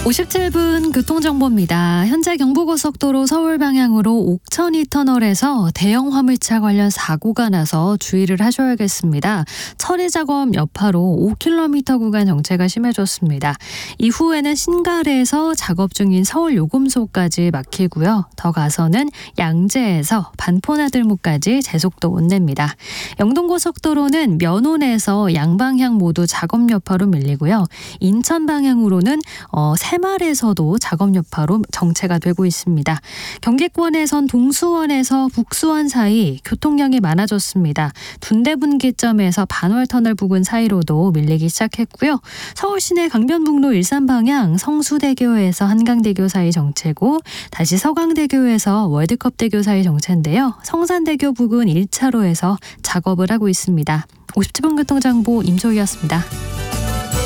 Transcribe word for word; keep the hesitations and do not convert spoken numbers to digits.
오십칠 분 교통정보입니다. 현재 경부고속도로 서울 방향으로 옥천이 터널에서 대형 화물차 관련 사고가 나서 주의를 하셔야겠습니다. 처리 작업 여파로 오 킬로미터 구간 정체가 심해졌습니다. 이후에는 신갈에서 작업 중인 서울 요금소까지 막히고요. 더 가서는 양재에서 반포나들목까지 제속도 못 냅니다. 영동고속도로는 면온에서 양방향 모두 작업 여파로 밀리고요. 인천 방향으로는 어, 새말에서도 작업 여파로 정체가 되고 있습니다. 경기권에선 동수원에서 북수원 사이 교통량이 많아졌습니다. 둔대분기점에서 반월터널 부근 사이로도 밀리기 시작했고요. 서울 시내 강변북로 일산 방향 성수대교에서 한강대교 사이 정체고 다시 서강대교에서 월드컵대교 사이 정체인데요. 성산대교 부근 일 차로에서 작업을 하고 있습니다. 오십칠 분 교통정보 임소희였습니다.